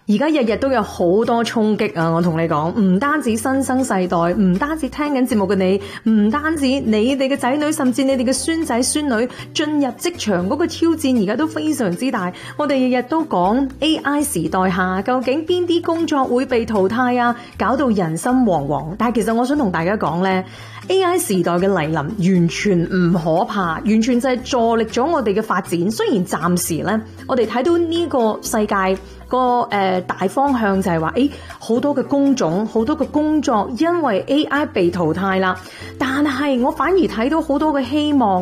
而家日日都有好多衝擊啊！我同你講，唔單止新生世代，唔單止聽緊節目嘅你，唔單止你哋嘅仔女，甚至你哋嘅孫仔孫女進入職場嗰個挑戰，而家都非常之大。我哋日日都講 AI 時代下，究竟邊啲工作會被淘汰啊？搞到人心惶惶。但係其實我想同大家講呢， AI 時代嘅嚟臨完全唔可怕，完全就係助力咗我哋嘅發展。雖然暫時呢，我哋睇到呢個世界個大方向就係話，好多嘅工種，好多嘅工作因為 AI 被淘汰啦，但係我反而睇到好多嘅希望。